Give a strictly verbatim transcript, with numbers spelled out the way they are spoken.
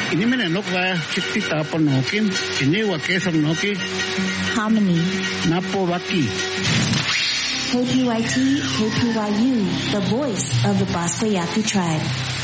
Inimene nokwa chitita ponokim, iniwa kesam noki. Harmony. Napo waki. K P Y T, K P Y U, the voice of the Bosco Yaku tribe.